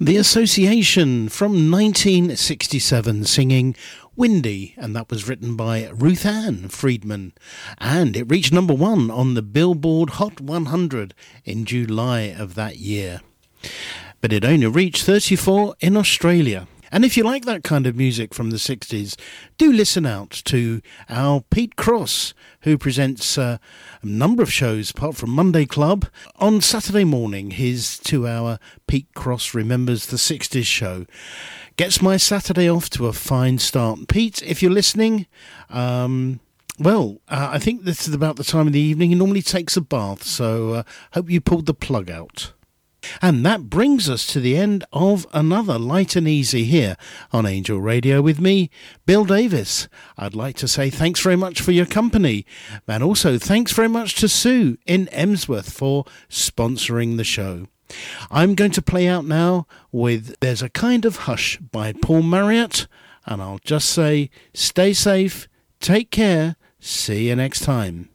The Association from 1967 singing Windy, and that was written by Ruth Ann Friedman, and it reached number 1 on the Billboard Hot 100 in July of that year. But it only reached 34 in Australia. And if you like that kind of music from the 60s, do listen out to our Pete Cross, who presents a number of shows apart from Monday Club. On Saturday morning, his 2-hour Pete Cross Remembers the 60s show gets my Saturday off to a fine start. Pete, if you're listening, I think this is about the time of the evening he normally takes a bath, so hope you pulled the plug out. And that brings us to the end of another Light and Easy here on Angel Radio with me, Bill Davis. I'd like to say thanks very much for your company, and also thanks very much to Sue in Emsworth for sponsoring the show. I'm going to play out now with There's a Kind of Hush by Paul Marriott, and I'll just say stay safe, take care, see you next time.